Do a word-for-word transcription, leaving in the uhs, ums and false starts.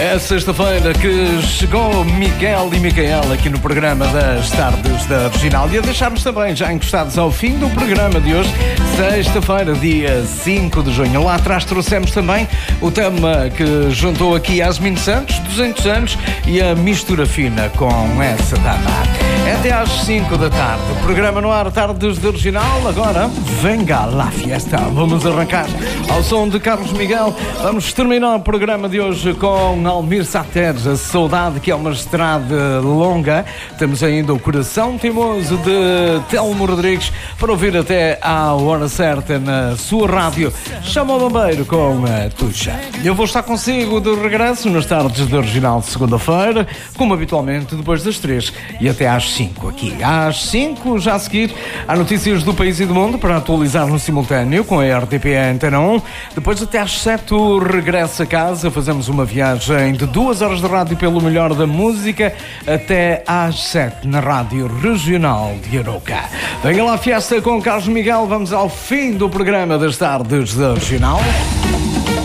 É sexta-feira que chegou Miguel e Micaela aqui no programa das Tardes da Original e a deixarmos também já encostados ao fim do programa de hoje, sexta-feira, dia cinco de junho. Lá atrás trouxemos também o tema que juntou aqui Yasmin Santos, duzentos anos, e a mistura fina com essa dama. É até às cinco da tarde. O programa no ar, Tardes da Original. Agora, venga lá fiesta. Vamos arrancar ao som de Carlos Miguel. Vamos terminar o programa de hoje com Almir Sater, A Saudade, que é uma estrada longa. Temos ainda o Coração Teimoso de Telmo Rodrigues para ouvir até à hora certa na sua rádio. Chama o bombeiro com a Tuxa. Eu vou estar consigo de regresso nas Tardes da Original de segunda-feira, como habitualmente depois das três e até às cinco aqui. Às cinco, já a seguir, há notícias do país e do mundo para atualizar no simultâneo com a R T P Antena um. Depois até às sete o regresso a casa. Fazemos uma viagem de duas horas de rádio pelo melhor da música até às sete na Rádio Regional de Arouca. Venha lá a fiesta com Carlos Miguel. Vamos ao fim do programa das Tardes da Original.